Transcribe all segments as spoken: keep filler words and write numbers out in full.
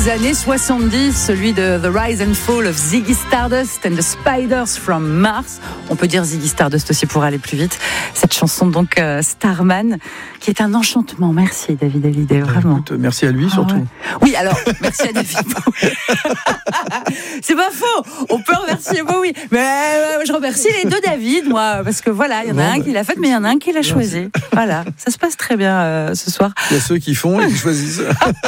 des années soixante-dix, celui de The Rise and Fall of Ziggy Stardust and the Spiders from Mars. On peut dire Ziggy Stardust aussi pour aller plus vite. Cette chanson donc euh, Starman, qui est un enchantement. Merci David Hallyday, vraiment. Écoute, merci à lui surtout. Ah ouais. Oui, alors merci à David Bowie. C'est pas faux. On peut remercier Bowie, mais euh, je remercie les deux David, moi, parce que voilà, il y en a bon, un bah, qui l'a fait, mais il y en a un qui l'a choisi. Voilà, ça se passe très bien euh, ce soir. Il y a ceux qui font et qui choisissent.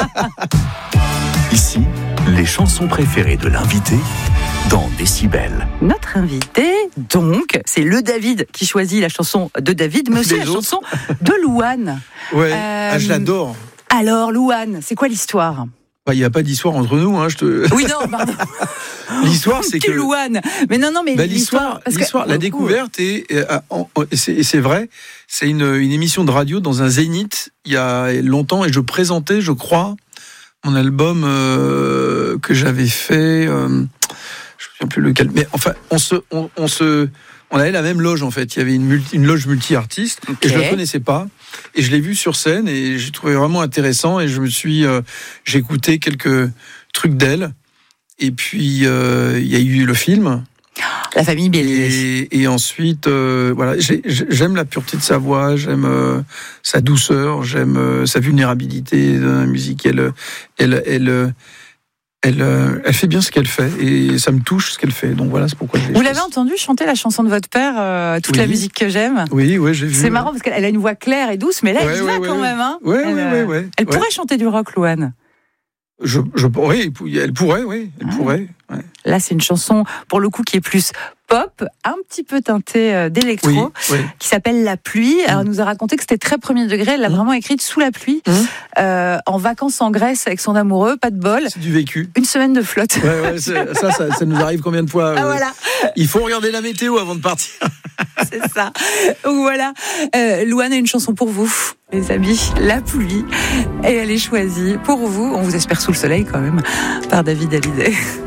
Ici, les chansons préférées de l'invité dans Décibel. Notre invité, donc, c'est le David qui choisit la chanson de David, mais aussi Les la autres. chanson de Louane. Ouais, euh, ah, je l'adore. Alors, Louane, c'est quoi l'histoire ? Il n'y a pas d'histoire entre nous, hein, je te... Oui, non, pardon. L'histoire, c'est que... Louane. Mais non, non, mais bah, l'histoire, l'histoire, l'histoire que... la découverte, et, et, et, c'est, et c'est vrai, c'est une, une émission de radio dans un Zénith, il y a longtemps, et je présentais, je crois, mon album euh, que j'avais fait, euh, je ne me souviens plus lequel, mais enfin, on se, on, on se, on avait la même loge en fait. Il y avait une, multi, une loge multi-artistes okay. et je ne le connaissais pas. Et je l'ai vu sur scène et j'ai trouvé vraiment intéressant. Et je me suis, euh, j'ai écouté quelques trucs d'elle. Et puis euh, il y a eu le film. La famille Bélier. Et, et ensuite, euh, voilà, j'ai, j'aime la pureté de sa voix, j'aime euh, sa douceur, j'aime euh, sa vulnérabilité dans la musique. Elle, elle, elle, elle, elle, elle fait bien ce qu'elle fait et ça me touche ce qu'elle fait. Donc voilà, c'est pourquoi. Vous l'avez entendu chanter la chanson de votre père, euh, toute oui. la musique que j'aime. Oui, oui, j'ai vu. C'est marrant parce qu'elle a une voix claire et douce, mais là, ouais, elle y va ouais, quand ouais. même. Hein. Ouais, elle, ouais, ouais, ouais. Elle ouais. pourrait chanter du rock, Louane. Je, je, oui, elle pourrait, oui, elle ah. pourrait. Ouais. Là, c'est une chanson, pour le coup, qui est plus pop, un petit peu teintée d'électro, oui, oui. qui s'appelle La Pluie. Alors, elle nous a raconté que c'était très premier degré. Elle l'a mmh. vraiment écrite sous la pluie, mmh. euh, en vacances en Grèce avec son amoureux, pas de bol. C'est du vécu. Une semaine de flotte. Ouais, ouais, ça, ça, ça nous arrive combien de fois ah, euh, voilà. Il faut regarder la météo avant de partir. C'est ça. Donc voilà. Euh, Louane a une chanson pour vous, les amis. La Pluie. Et elle est choisie pour vous. On vous espère sous le soleil quand même, par David Hallyday.